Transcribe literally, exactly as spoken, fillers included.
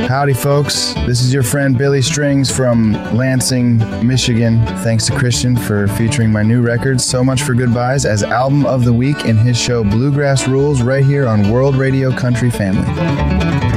Howdy, folks. This is your friend Billy Strings from Lansing, Michigan. Thanks to Christian for featuring my new record, So Much for Goodbyes, as Album of the Week in his show Bluegrass Rules right here on World Radio Country Family.